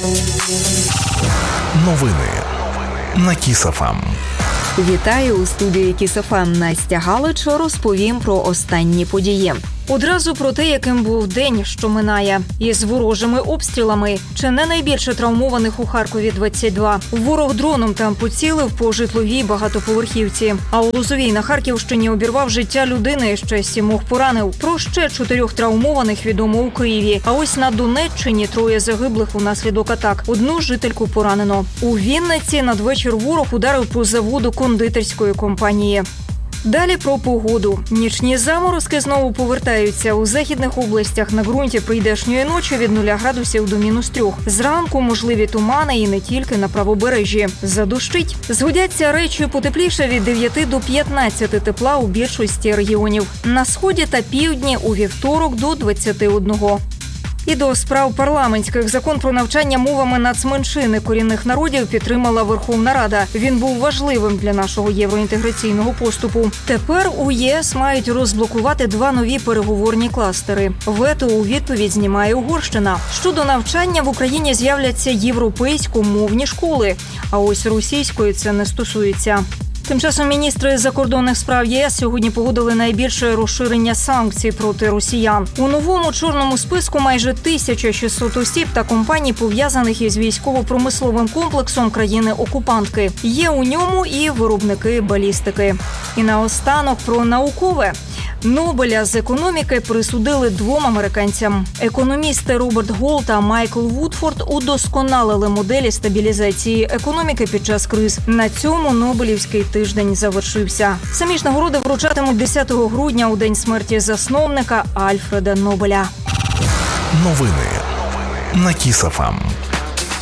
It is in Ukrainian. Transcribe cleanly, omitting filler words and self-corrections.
Новини на Kiss FM. Вітаю у студії Kiss FM. Настя Галич. Розповім про останні події. Одразу про те, яким був день, що минає. Із ворожими обстрілами. Чи не найбільше травмованих у Харкові 22. Ворог дроном там поцілив по житловій багатоповерхівці. А у Лозовій на Харківщині обірвав життя людини, ще 7 поранив. Про ще 4 травмованих відомо у Києві. А ось на Донеччині 3 загиблих унаслідок атак. 1 жительку поранено. У Вінниці надвечір ворог ударив по заводу кондитерської компанії. Далі про погоду. Нічні заморозки знову повертаються. У західних областях на ґрунті прийдешньої ночі від 0 градусів до -3. Зранку можливі тумани і не тільки на правобережжі. Задощить. Згодяться речі потепліше від 9 до 15 тепла у більшості регіонів. На сході та півдні у вівторок до 21. І до справ парламентських. Закон про навчання мовами нацменшини корінних народів підтримала Верховна Рада. Він був важливим для нашого євроінтеграційного поступу. Тепер у ЄС мають розблокувати 2 нові переговорні кластери. Вето у відповідь знімає Угорщина. Щодо навчання в Україні з'являться європейськомовні школи. А ось російської це не стосується. Тим часом міністри закордонних справ ЄС сьогодні погодили найбільше розширення санкцій проти росіян. У новому чорному списку майже 1600 осіб та компаній, пов'язаних із військово-промисловим комплексом країни-окупантки. Є у ньому і виробники балістики. І наостанок про наукове. Нобеля з економіки присудили 2 американцям. Економісти Роберт Голл та Майкл Вудфорд удосконалили моделі стабілізації економіки під час криз. На цьому Нобелівський тиждень завершився. Самі ж нагороди вручатимуть 10 грудня у день смерті засновника Альфреда Нобеля. Новини на Kiss FM.